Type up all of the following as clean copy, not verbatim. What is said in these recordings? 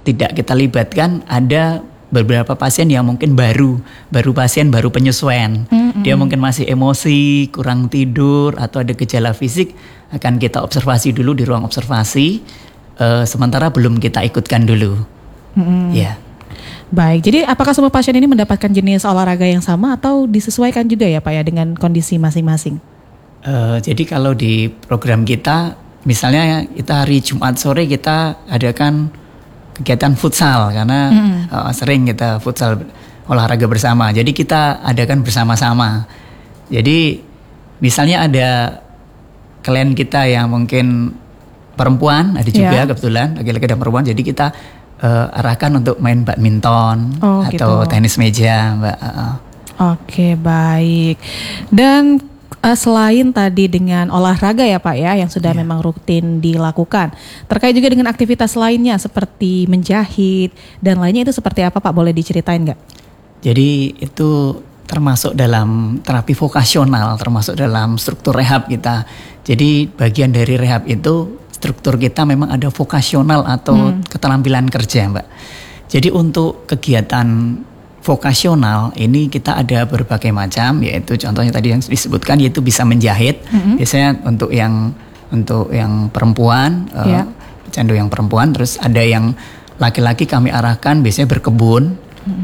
tidak kita libatkan, ada beberapa pasien yang mungkin baru penyesuaian. Dia mungkin masih emosi, kurang tidur, atau ada gejala fisik, akan kita observasi dulu di ruang observasi, sementara belum kita ikutkan dulu. Ya. Baik, jadi apakah semua pasien ini mendapatkan jenis olahraga yang sama atau disesuaikan juga ya Pak ya dengan kondisi masing-masing? Jadi kalau di program kita, misalnya kita hari Jumat sore kita adakan kegiatan futsal karena sering kita futsal olahraga bersama. Jadi kita adakan bersama-sama. Jadi misalnya ada klien kita yang mungkin perempuan, ada juga kebetulan laki-laki dan perempuan. Jadi kita arahkan untuk main badminton atau tenis meja, Mbak. Oke, baik. Dan selain tadi dengan olahraga ya Pak ya yang sudah memang rutin dilakukan, terkait juga dengan aktivitas lainnya seperti menjahit dan lainnya, itu seperti apa Pak? Boleh diceritain nggak? Jadi itu termasuk dalam terapi vokasional, termasuk dalam struktur rehab kita. Jadi bagian dari rehab itu struktur kita memang ada vokasional atau keterampilan kerja, Mbak. Jadi untuk kegiatan vokasional ini kita ada berbagai macam, yaitu contohnya tadi yang disebutkan, yaitu bisa menjahit. Biasanya untuk yang perempuan, pecandu yang perempuan. Terus ada yang laki-laki kami arahkan biasanya berkebun,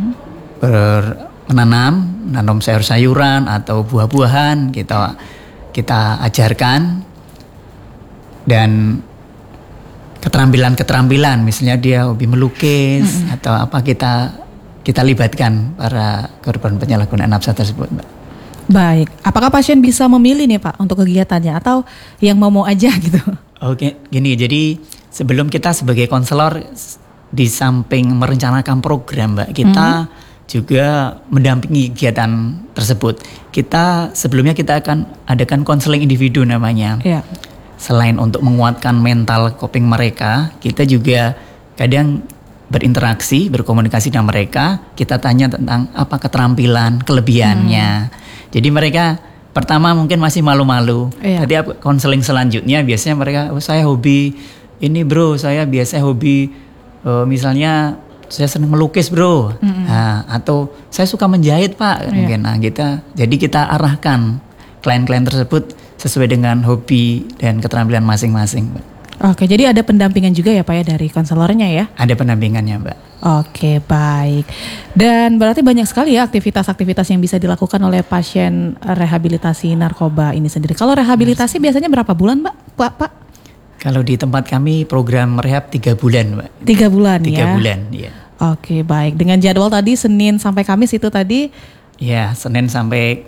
menanam sayur-sayuran atau buah-buahan, kita ajarkan. Dan keterampilan misalnya dia hobi melukis atau apa, kita libatkan para korban penyalahgunaan nafsa tersebut, Mbak. Baik, apakah pasien bisa memilih nih Pak untuk kegiatannya atau yang mau aja gitu? Oke, gini, jadi sebelum kita sebagai konselor di samping merencanakan program, Mbak, kita juga mendampingi kegiatan tersebut. Sebelumnya kita akan adakan konseling individu namanya. Selain untuk menguatkan mental coping mereka, kita juga kadang berinteraksi, berkomunikasi dengan mereka. Kita tanya tentang apa keterampilan, kelebihannya. Jadi mereka pertama mungkin masih malu-malu. Tapi konseling selanjutnya biasanya mereka, saya hobi ini bro, saya biasa hobi misalnya saya senang melukis bro, atau saya suka menjahit Pak. Mungkin, jadi kita arahkan klien-klien tersebut sesuai dengan hobi dan keterampilan masing-masing, Mbak. Oke, jadi ada pendampingan juga ya Pak ya dari konselornya ya? Ada pendampingannya, Mbak. Oke, baik. Dan berarti banyak sekali ya aktivitas-aktivitas yang bisa dilakukan oleh pasien rehabilitasi narkoba ini sendiri. Kalau rehabilitasi biasanya berapa bulan, Pak? Kalau di tempat kami program rehab 3 bulan, Mbak. 3 bulan 3 bulan, ya. Oke, baik. Dengan jadwal tadi Senin sampai Kamis itu tadi? Ya, Senin sampai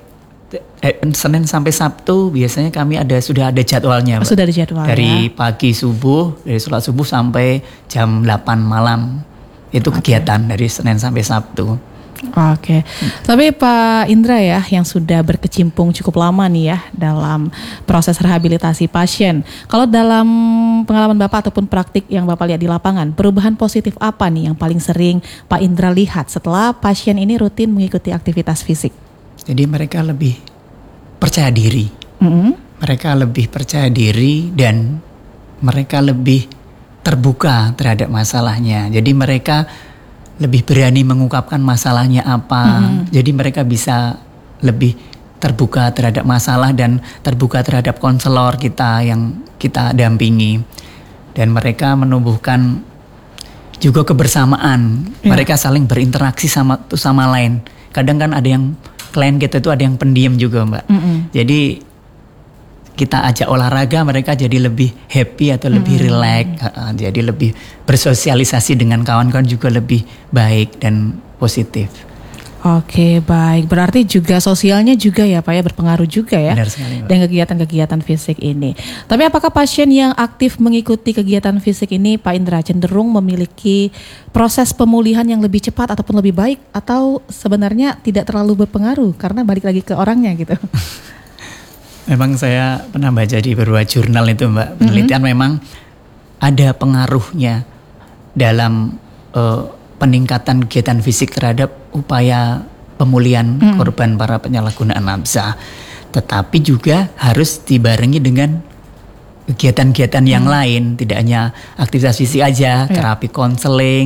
Sabtu biasanya kami sudah ada jadwalnya, Mbak. Sudah ada jadwal. Dari pagi subuh, dari sholat subuh sampai jam 8 malam. Itu kegiatan dari Senin sampai Sabtu. Oke. Tapi Pak Indra ya yang sudah berkecimpung cukup lama nih ya dalam proses rehabilitasi pasien. Kalau dalam pengalaman Bapak ataupun praktik yang Bapak lihat di lapangan, perubahan positif apa nih yang paling sering Pak Indra lihat setelah pasien ini rutin mengikuti aktivitas fisik? Jadi mereka lebih percaya diri. Mereka lebih percaya diri dan mereka lebih terbuka terhadap masalahnya. Jadi mereka lebih berani mengungkapkan masalahnya apa. Jadi mereka bisa lebih terbuka terhadap masalah dan terbuka terhadap konselor kita yang kita dampingi. Dan mereka menumbuhkan juga kebersamaan. Mereka saling berinteraksi satu sama lain. Kadang kan ada yang klien kita itu ada yang pendiam juga, Mbak. Jadi kita ajak olahraga, mereka jadi lebih happy atau lebih relax, jadi lebih bersosialisasi dengan kawan-kawan juga lebih baik dan positif. Oke, baik. Berarti juga sosialnya juga ya Pak ya, berpengaruh juga ya. Benar sekali, Mbak. Dan kegiatan-kegiatan fisik ini. Tapi apakah pasien yang aktif mengikuti kegiatan fisik ini Pak Indra cenderung memiliki proses pemulihan yang lebih cepat ataupun lebih baik, atau sebenarnya tidak terlalu berpengaruh karena balik lagi ke orangnya gitu? Memang saya pernah baca di beberapa jurnal itu, Mbak, penelitian memang ada pengaruhnya dalam peningkatan kegiatan fisik terhadap upaya pemulihan korban para penyalahgunaan nafsa. Tetapi juga harus dibarengi dengan kegiatan-kegiatan yang lain, tidak hanya aktivitas fisik aja, terapi konseling,